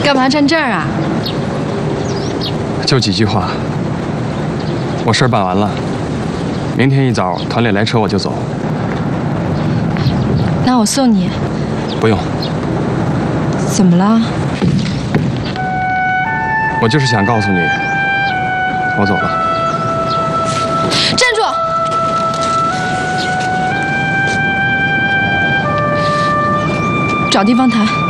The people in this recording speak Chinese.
干嘛站这儿啊？ 就几句话。我事儿办完了，明天一早团里来车我就走。 那我送你。 不用。 怎么了？ 我就是想告诉你，我走了。 站住！找地方谈。